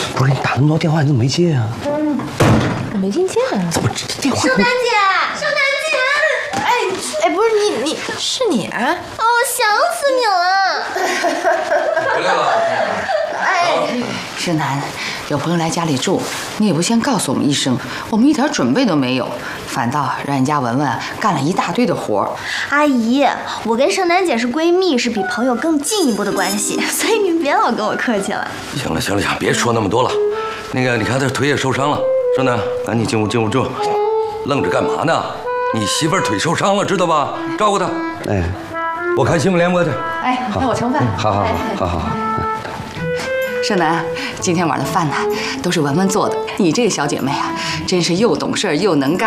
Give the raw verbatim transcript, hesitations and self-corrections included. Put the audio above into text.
不是你打那么多电话，你怎么没接啊？ 我没听见啊。 怎么这电话？ 圣丹姐，圣丹姐， 哎哎，不是你你是你啊？ 哦，想死你了。 回来了。 哎， 世南，有朋友来家里住，你也不先告诉我们一声，我们一点准备都没有，反倒让人家文文干了一大堆的活儿。 阿姨，我跟圣丹姐是闺蜜，是比朋友更进一步的关系，所以您别老跟我客气了。 行了行了行了，别说那么多了。那个，你看他腿也受伤了，圣丹，赶紧进屋进屋住，愣着干嘛呢？你媳妇儿腿受伤了，知道吧？照顾她。 哎， 我看新闻联播去。 哎，那我盛饭。 好好好好好好。 世南，今天晚上的饭呢，都是文文做的。你这个小姐妹啊，真是又懂事又能干。